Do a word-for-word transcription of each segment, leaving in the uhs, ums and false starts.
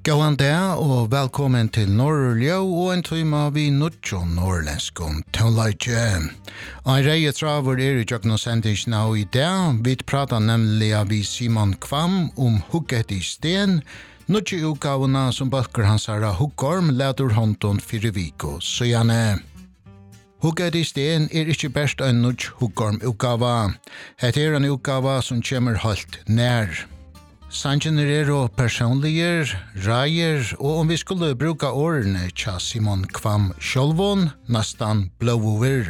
Gåan dag og velkommen til Norrljø og en tøyma vi nuttjo norrlenskon tøvleitje. Ein reie traver er i jøkken og sendisjen av i dag. Vi pratar nemlig av Simon Kvam om hugget i sten, nuttjo utgavene som bøkker hans herra Huggorm leder hånden fire viko. Så gjerne. Hugget i sten er ikke best en nuttjo Huggorm utgava. Het er en utgava som kommer helt nær. Sangener er og personliger, reier, og om vi skulle bruka årene tja Simon Kvam sjølvån, nastan blåover.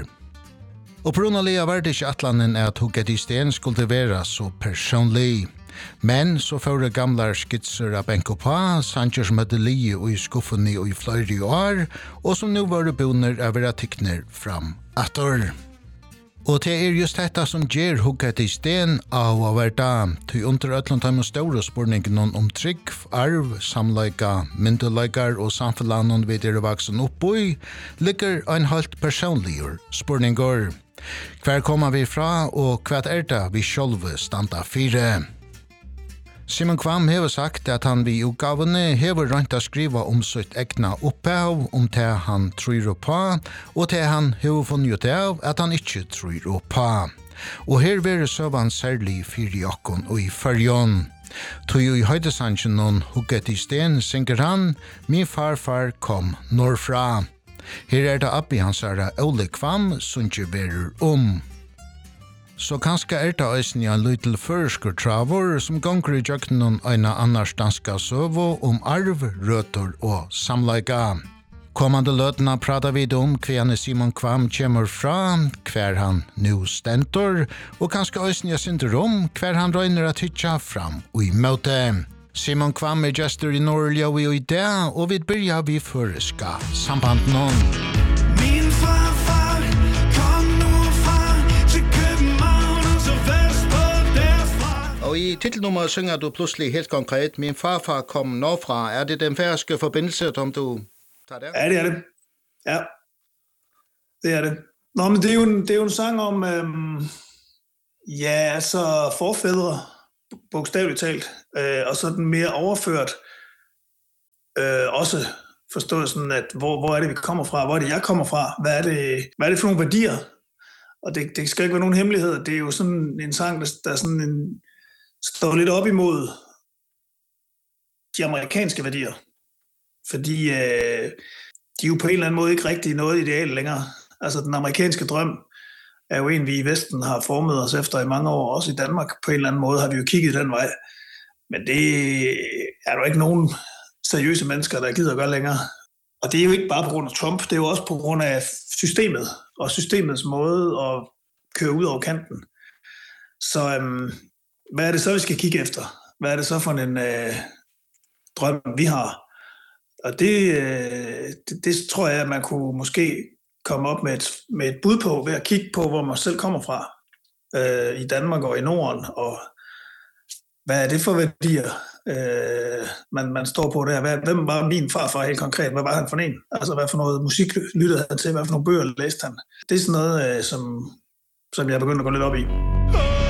Og på grunn av lia var det ikke atlanen at hugget i sten skulle være så personlig. Men så fører gamle skitser av benko på, sanger som hadde lie og i skuffene og i flere år, og som nå var bunner av være tikkner fram atter. Og det er just dette som gjør hugget i sten av å være da, til under øtlandheim og store spørningen om trygg, arv, samleika, myndeleikar og samfunnet vi dere vaksen opp i, ligger en helt personlig spørninger. Hver kommer vi fra, og hva er det vi selv standa fire? Simon Kvam har sagt at han vid utgavene har rønt å skrive om sitt egna opphav, om det han tror på, og det han har funnet av at han ikke tror på. Og her vil søvan særlig fyrir jokken og i fyrjon. Tog i høydesangen noen hugget i sten, synger han, min farfar kom norrfra. Her er det oppi hans herre Ole Kvam, som ikke verer om. Så kanskje er det eisen i en liten førsker travor som gonger i jøkken noen øyne annars danska søvo om arv, røtter og samleika. Kommande løtene prater vi om hva Simon Kvam kommer fra, hver han nu stentor, og kanskje eisen jeg synder om hver han røyner at hitja fram og i møte. Simon Kvam er gestor i Norrljø i dag, og vi begynner vi føreska samband noen. Min farfar Og i titelnummer synger du pludselig helt konkret, min farfar kom norrfra. Er det den færøske forbindelse, som du tager der? Ja, det er det. Ja, det er det. Nå, men det er jo en, det er jo en sang om, øhm, ja, altså forfædre, bogstaveligt talt, øh, og så den mere overført, øh, også forstået sådan, at hvor, hvor er det, vi kommer fra, hvor er det, jeg kommer fra, hvad er det, hvad er det for nogle værdier? Og det, det skal ikke være nogen hemmelighed, det er jo sådan en sang, der, der er sådan en, står lidt op imod de amerikanske værdier. Fordi øh, de er jo på en eller anden måde ikke rigtig noget ideal længere. Altså den amerikanske drøm er jo en, vi i Vesten har formet os efter i mange år. Også i Danmark på en eller anden måde har vi jo kigget den vej. Men det er jo ikke nogen seriøse mennesker, der gider at gøre længere. Og det er jo ikke bare på grund af Trump, det er jo også på grund af systemet og systemets måde at køre ud over kanten. Så øhm, hvad er det så, vi skal kigge efter? Hvad er det så for en øh, drøm, vi har? Og det, øh, det, det tror jeg, at man kunne måske komme op med et, med et bud på, ved at kigge på, hvor man selv kommer fra. Øh, I Danmark og i Norden. Og hvad er det for værdier, øh, man, man står på der? Hvad, hvem var min farfar helt konkret? Hvad var han for en? Altså, hvad for noget musik lyttede han til? Hvad for nogle bøger læste han? Det er sådan noget, øh, som, som jeg er begyndt at gå lidt op i.